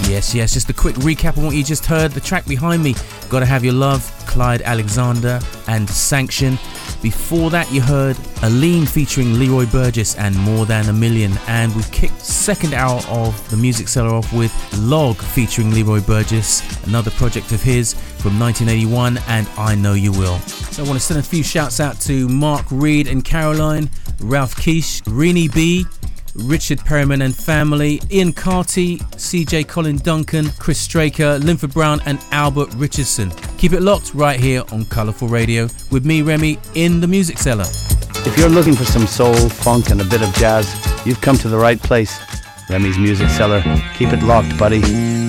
Yes, just a quick recap on what you just heard. The track behind me, Gotta Have Your Love, Clyde Alexander and Sanction. Before that you heard Aline featuring Leroy Burgess and More Than a Million, and we kicked second hour of the Music Cellar off with Log featuring Leroy Burgess, another project of his from 1981, and I Know You Will. So I want to send a few shouts out to Mark Reed and Caroline, Ralph Keish, Rini B, Richard Perryman and family, Ian Carty, CJ Colin Duncan, Chris Straker, Linford Brown and Albert Richardson. Keep it locked right here on Colourful Radio with me, Remy, in the Music Cellar. If you're looking for some soul, funk and a bit of jazz, you've come to the right place. Remy's Music Cellar. Keep it locked, buddy.